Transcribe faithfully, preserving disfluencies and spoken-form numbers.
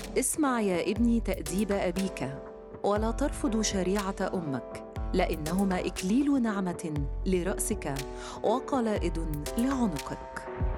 اسمع يا ابني تأديب أبيك، ولا ترفض شريعة أمك، لأنهما إكليل نعمة لرأسك وقلائد لعنقك.